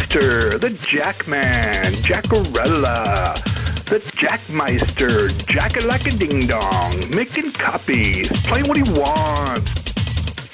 Jackster, the Jackman, Jackarella, the Jackmeister, Jack-a-lack-a-ding-dong, making copies, playing what he wants,